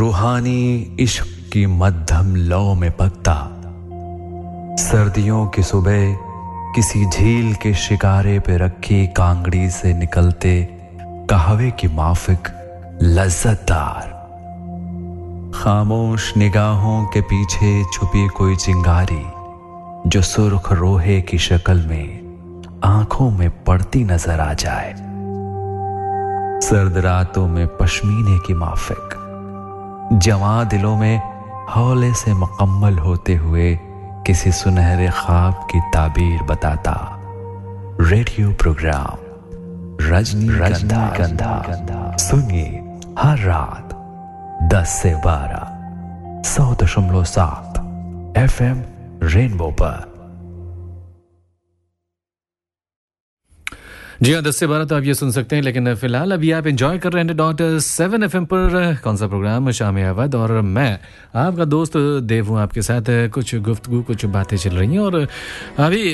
रूहानी इश्क की मध्यम लौ में पकता, सर्दियों की सुबह किसी झील के शिकारे पे रखी कांगड़ी से निकलते कहवे की माफिक लज्जतदार, खामोश निगाहों के पीछे छुपी कोई चिंगारी जो सुर्ख रोहे की शक्ल में आंखों में पड़ती नजर आ जाए। सर्द रातों में पश्मीने की माफिक जवां दिलों में हौले से मुकम्मल होते हुए किसी सुनहरे ख्वाब की ताबीर बताता। रेडियो प्रोग्राम रजनीगंधा सुनिए हर रात 10 से 12 100.7 FM रेनबो पर। जी हाँ, 10 से 12 तो आप ये सुन सकते हैं, लेकिन फिलहाल अभी आप एंजॉय कर रहे हैं 100.7 FM पर कौन सा प्रोग्राम शाम अवध, और मैं आपका दोस्त देव हूँ आपके साथ। कुछ गुफ्तगू कुछ बातें चल रही हैं और अभी